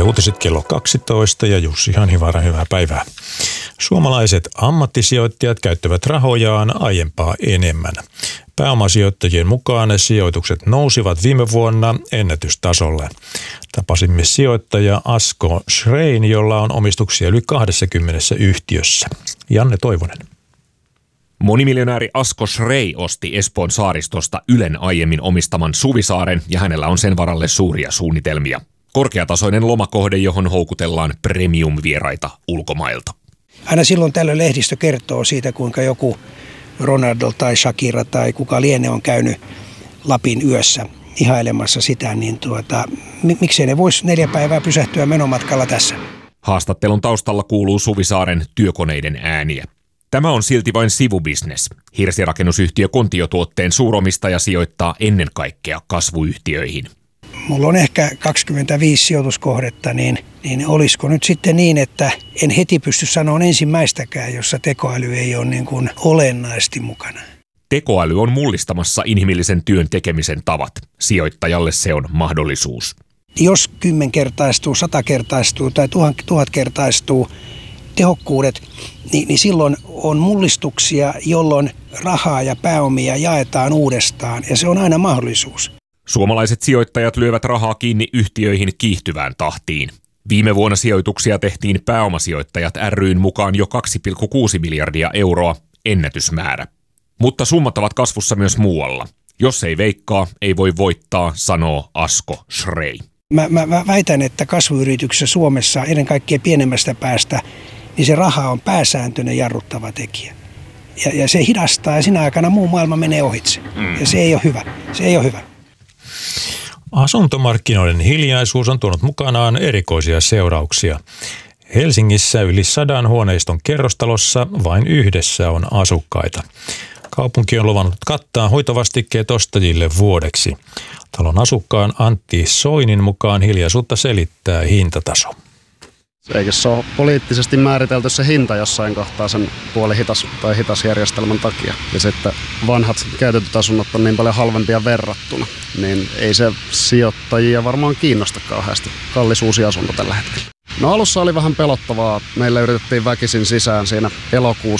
uutiset kello 12 ja Jussi Hanhivaara, hyvää päivää. Suomalaiset ammattisijoittajat käyttävät rahojaan aiempaa enemmän. Pääomasijoittajien mukaan sijoitukset nousivat viime vuonna ennätystasolle. Tapasimme sijoittaja Asko Schrein, jolla on omistuksia yli 20 yhtiössä. Janne Toivonen. Monimiljonääri Asko Schrey osti Espoon saaristosta Ylen aiemmin omistaman Suvisaaren ja hänellä on sen varalle suuria suunnitelmia. Korkeatasoinen lomakohde, johon houkutellaan premium-vieraita ulkomailta. Aina silloin tällöin lehdistö kertoo siitä, kuinka joku Ronaldo tai Shakira tai kuka liene on käynyt Lapin yössä ihailemassa sitä, niin miksei ne voisi 4 päivää pysähtyä menomatkalla tässä. Haastattelun taustalla kuuluu Suvisaaren työkoneiden ääniä. Tämä on silti vain sivubisnes. Hirsirakennusyhtiö Kontiotuotteen suuromistaja sijoittaa ennen kaikkea kasvuyhtiöihin. Mulla on ehkä 25 sijoituskohdetta, niin olisiko nyt sitten niin, että en heti pysty sanomaan ensimmäistäkään, jossa tekoäly ei ole niin kuin olennaisesti mukana. Tekoäly on mullistamassa inhimillisen työn tekemisen tavat. Sijoittajalle se on mahdollisuus. Jos 10-kertaistuu, 100-kertaistuu tai 1000-kertaistuu tehokkuudet, niin silloin on mullistuksia, jolloin rahaa ja pääomia jaetaan uudestaan ja se on aina mahdollisuus. Suomalaiset sijoittajat lyövät rahaa kiinni yhtiöihin kiihtyvään tahtiin. Viime vuonna sijoituksia tehtiin Pääomasijoittajat ry:n mukaan jo 2,6 miljardia euroa, ennätysmäärä. Mutta summat ovat kasvussa myös muualla. Jos ei veikkaa, ei voi voittaa, sanoo Asko Schrey. Mä väitän, että kasvuyrityksessä Suomessa, ennen kaikkea pienemmästä päästä, niin se raha on pääsääntöinen jarruttava tekijä. Ja se hidastaa ja sinä aikana muu maailma menee ohitse. Ja se ei ole hyvä. Se ei ole hyvä. Asuntomarkkinoiden hiljaisuus on tuonut mukanaan erikoisia seurauksia. Helsingissä yli 100 huoneiston kerrostalossa vain yhdessä on asukkaita. Kaupunki on luvannut kattaa hoitovastikkeet ostajille vuodeksi. Talon asukkaan Antti Soinin mukaan hiljaisuutta selittää hintataso. Eikö se ole poliittisesti määritelty se hinta jossain kohtaa sen puolihitas tai hitasjärjestelmän takia. Ja sitten vanhat käytetyt asunnot on niin paljon halvempia verrattuna, niin ei se sijoittajia varmaan kiinnosta kauheasti. Kallis uusi asunto tällä hetkellä. No alussa oli vähän pelottavaa. Meillä yritettiin väkisin sisään siinä elokuussa